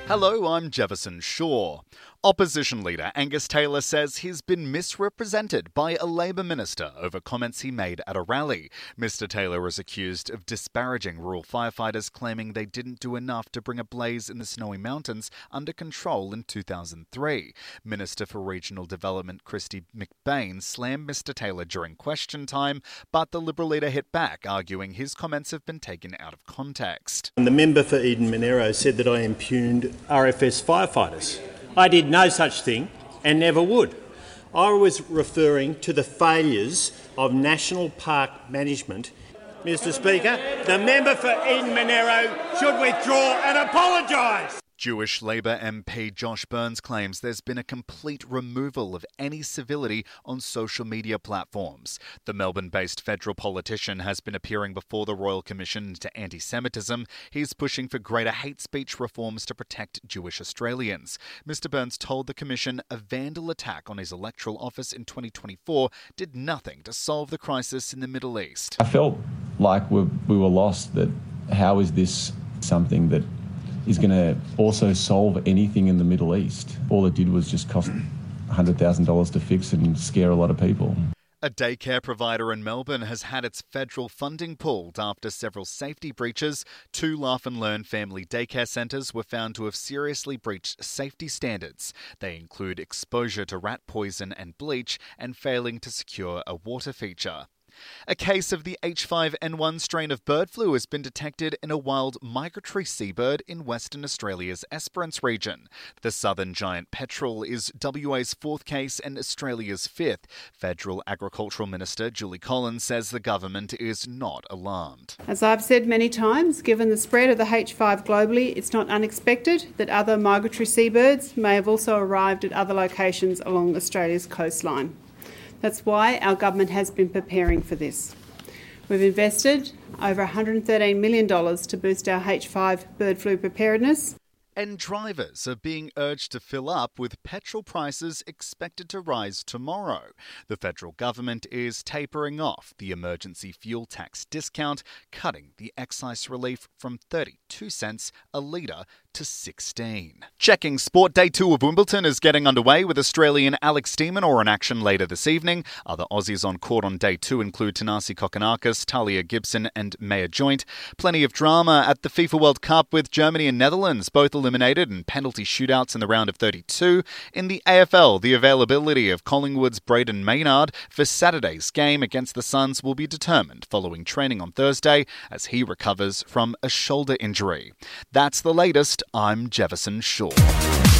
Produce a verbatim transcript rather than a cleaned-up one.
Hello, I'm Jefferson Shaw. Opposition leader Angus Taylor says he's been misrepresented by a Labor minister over comments he made at a rally. Mister Taylor is accused of disparaging rural firefighters, claiming they didn't do enough to bring a blaze in the Snowy Mountains under control in two thousand three. Minister for Regional Development Kristy McBain slammed Mister Taylor during question time, but the Liberal leader hit back, arguing his comments have been taken out of context. The member for Eden Monaro said that I impugned R F S firefighters. I did no such thing and never would. I was referring to the failures of National Park Management. Mister Speaker, the member for Eden Monaro should withdraw and apologise. Jewish Labor M P Josh Burns claims there's been a complete removal of any civility on social media platforms. The Melbourne-based federal politician has been appearing before the Royal Commission into anti-Semitism. He's pushing for greater hate speech reforms to protect Jewish Australians. Mister Burns told the Commission a vandal attack on his electoral office in twenty twenty-four did nothing to solve the crisis in the Middle East. I felt like we we were lost, that how is this something that is going to also solve anything in the Middle East? All it did was just cost one hundred thousand dollars to fix and scare a lot of people. A daycare provider in Melbourne has had its federal funding pulled after several safety breaches. Two Laugh and Learn family daycare centres were found to have seriously breached safety standards. They include exposure to rat poison and bleach and failing to secure a water feature. A case of the H five N one strain of bird flu has been detected in a wild migratory seabird in Western Australia's Esperance region. The southern giant petrel is W A's fourth case and Australia's fifth. Federal Agricultural Minister Julie Collins says the government is not alarmed. As I've said many times, given the spread of the H five globally, it's not unexpected that other migratory seabirds may have also arrived at other locations along Australia's coastline. That's why our government has been preparing for this. We've invested over one hundred thirteen million dollars to boost our H five bird flu preparedness. And drivers are being urged to fill up, with petrol prices expected to rise tomorrow. The federal government is tapering off the emergency fuel tax discount, cutting the excise relief from thirty-two cents a litre to sixteen. Checking sport, day two of Wimbledon is getting underway, with Australian Alex de Minaur in action later this evening. Other Aussies on court on day two include Tanasi Kokkinakis, Talia Gibson and Maya Joint. Plenty of drama at the FIFA World Cup, with Germany and Netherlands both eliminated in penalty shootouts in the round of thirty-two. In the A F L, the availability of Collingwood's Braden Maynard for Saturday's game against the Suns will be determined following training on Thursday as he recovers from a shoulder injury. That's the latest. I'm Jefferson Shaw.